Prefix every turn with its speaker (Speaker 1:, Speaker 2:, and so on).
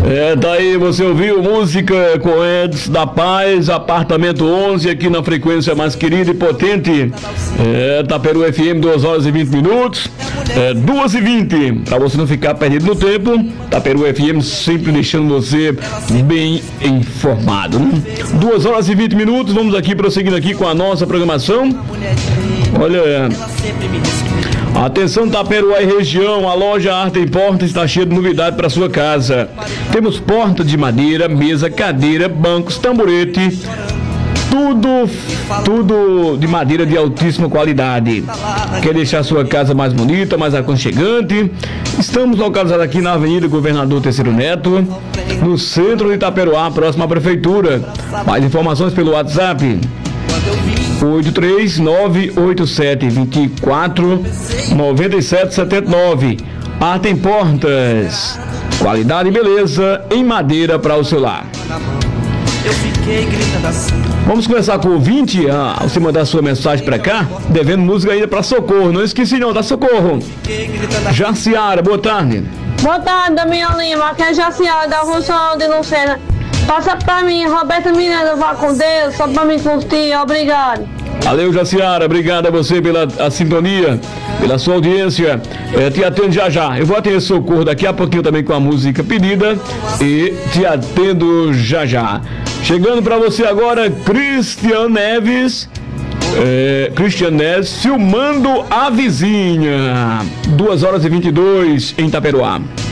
Speaker 1: Daí você ouviu música com Edson da Paz, Apartamento 11, aqui na frequência mais querida e potente, Taperu FM, 2 horas e 20 minutos, 2h20, para você não ficar perdido no tempo. Taperu FM sempre deixando você bem informado, né? 2 horas e 20 minutos, vamos aqui prosseguindo aqui com a nossa programação. Olha, atenção Taperuá e região, a loja Arte em Porta está cheia de novidade para sua casa. Temos porta de madeira, mesa, cadeira, bancos, tamborete, tudo de madeira de altíssima qualidade. Quer deixar sua casa mais bonita, mais aconchegante? Estamos localizados aqui na Avenida Governador Terceiro Neto, no centro de Itaperuá, próximo à prefeitura. Mais informações pelo WhatsApp 83987249779. Arte em Portas, qualidade e beleza em madeira para o seu lar. Vamos começar com o ouvinte. Você mandar sua mensagem para cá, devendo música ainda para Socorro. Não esqueci não, dá Socorro. Jaciara, boa tarde.
Speaker 2: Boa tarde, Damião Lima. Aqui é Jaciara da Função de Lucena. Passa pra mim, Roberta Miranda, vá com Deus, só pra me curtir, obrigado.
Speaker 1: Valeu, Jaciara, obrigado a você pela sintonia, pela sua audiência. Te atendo já. Eu vou atender Socorro daqui a pouquinho também com a música pedida e te atendo já. Chegando pra você agora, Cristian Neves, filmando a vizinha. 2 horas e 22 em Itaperuá.